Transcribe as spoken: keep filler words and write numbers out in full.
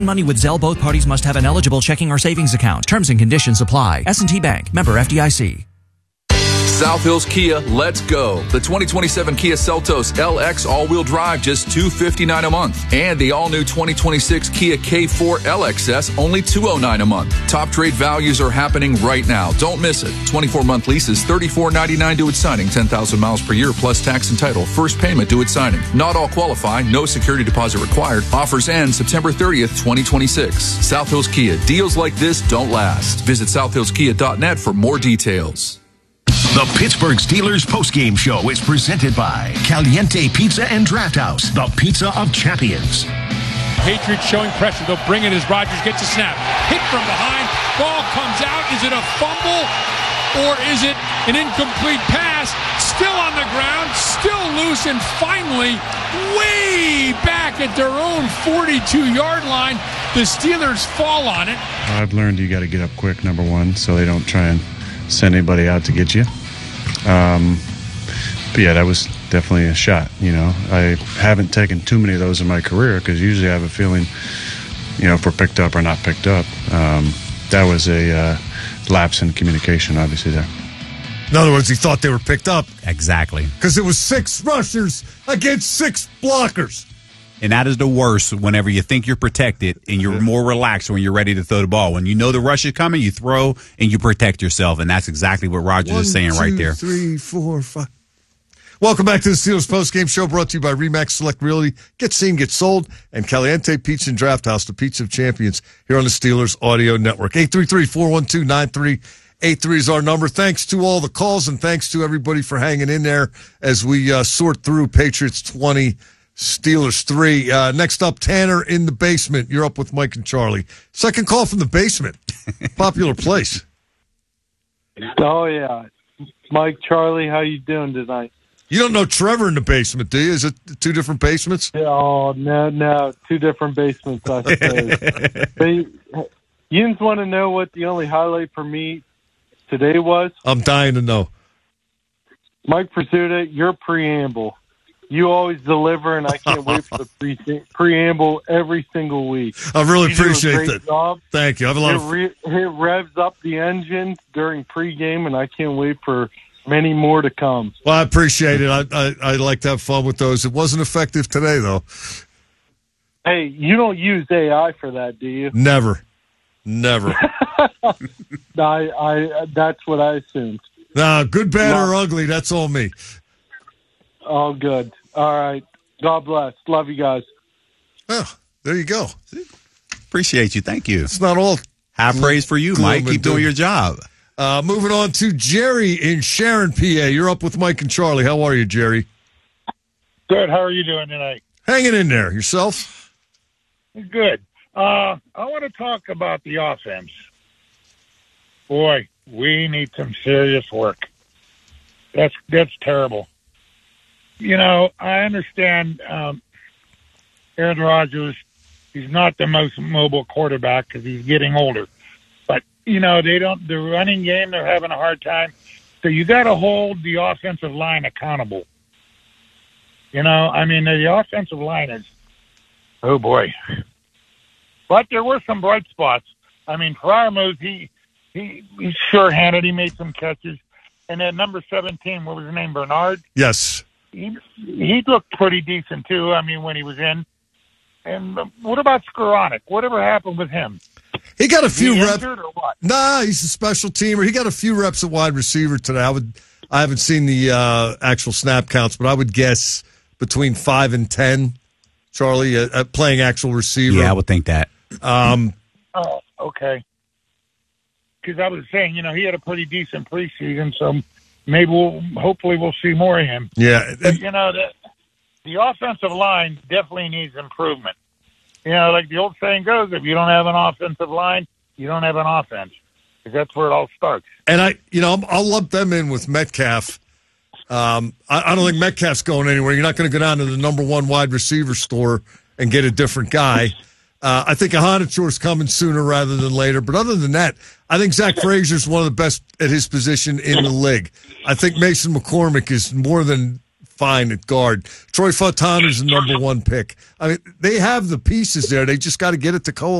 Money with Zelle. Both parties must have an eligible checking or savings account. Terms and conditions apply. S and T Bank. Member F D I C. South Hills Kia, let's go. The twenty twenty-seven Kia Seltos L X all-wheel drive, just two hundred fifty-nine dollars a month. And the all-new twenty twenty-six Kia K four L X S, only two hundred nine dollars a month. Top trade values are happening right now. Don't miss it. twenty-four month leases, thirty-four ninety-nine due at signing, ten thousand miles per year plus tax and title. First payment due at signing. Not all qualify. No security deposit required. Offers end September thirtieth, twenty twenty-six. South Hills Kia. Deals like this don't last. Visit south hills kia dot net for more details. The Pittsburgh Steelers postgame show is presented by Caliente Pizza and Draft House, the pizza of champions. Patriots showing pressure. They'll bring it as Rodgers gets a snap. Hit from behind. Ball comes out. Is it a fumble or is it an incomplete pass? Still on the ground, still loose, and finally, way back at their own forty-two-yard line, the Steelers fall on it. I've learned you got to get up quick, number one, so they don't try and send anybody out to get you. Um, but yeah, that was definitely a shot. You know, I haven't taken too many of those in my career because usually I have a feeling, you know, if we're picked up or not picked up. Um, that was a uh, lapse in communication, obviously, there. In other words, he thought they were picked up. Exactly. Because it was six rushers against six blockers. And that is the worst whenever you think you're protected and you're more relaxed when you're ready to throw the ball. When you know the rush is coming, you throw and you protect yourself. And that's exactly what Rodgers One, is saying two, right there. Three, four, five. Welcome back to the Steelers postgame show brought to you by Remax Select Realty. Get seen, get sold. And Caliente Pizza and Draft House, the pizza of champions, here on the Steelers Audio Network. eight three three, four one two, nine three eight three is our number. Thanks to all the calls and thanks to everybody for hanging in there as we uh, sort through Patriots twenty, Steelers three. Uh, next up, Tanner in the basement. You're up with Mike and Charlie. Second call from the basement. Popular place. Oh, yeah. Mike, Charlie, how you doing tonight? You don't know Trevor in the basement, do you? Is it two different basements? Oh, no, no. Two different basements, I suppose. They, you just want to know what the only highlight for me today was? I'm dying to know. Mike Pursuta, your preamble. You always deliver, and I can't wait for the pre- preamble every single week. I really you appreciate do a great that. Job. Thank you. I have a lot it, of... re- it revs up the engine during pregame, and I can't wait for many more to come. Well, I appreciate it. I, I I like to have fun with those. It wasn't effective today, though. Hey, you don't use A I for that, do you? Never. Never. I, I, that's what I assumed. Nah, good, bad, or ugly, that's all me. Oh, good. All right. God bless. Love you guys. Oh, there you go. Appreciate you. Thank you. It's not all high praise for you, Mike. Keep doing your job. Uh, moving on to Jerry in Sharon, P A. You're up with Mike and Charlie. How are you, Jerry? Good. How are you doing tonight? Hanging in there. Yourself? Good. Uh, I want to talk about the offense. Boy, we need some serious work. That's that's terrible. You know, I understand um, Aaron Rodgers, he's not the most mobile quarterback because he's getting older. But, you know, they don't, the running game, they're having a hard time. So you got to hold the offensive line accountable. You know, I mean, the offensive line is, oh, boy. But there were some bright spots. I mean, Freiermuth, he, he, he's sure-handed. He made some catches. And then number seventeen, what was his name, Bernard? Yes. He he looked pretty decent, too, I mean, when he was in. And uh, what about Skoranek? Whatever happened with him? He got a few he reps. Or what? Nah, he's a special teamer. He got a few reps at wide receiver today. I would, I haven't seen the uh, actual snap counts, but I would guess between five and ten, Charlie, uh, uh, playing actual receiver. Yeah, I would think that. Um, oh, okay. Because I was saying, you know, he had a pretty decent preseason, so maybe we'll, hopefully we'll see more of him. Yeah. But, you know, the, the offensive line definitely needs improvement. You know, like the old saying goes, if you don't have an offensive line, you don't have an offense. Because that's where it all starts. And I, you know, I'll lump them in with Metcalf. Um, I, I don't think Metcalf's going anywhere. You're not going to go down to the number one wide receiver store and get a different guy. Uh, I think Ahanachore's coming sooner rather than later. But other than that, I think Zach Frazier's one of the best at his position in the league. I think Mason McCormick is more than fine at guard. Troy Fautanu is the number one pick. I mean, they have the pieces there. They just got to get it to coalesce.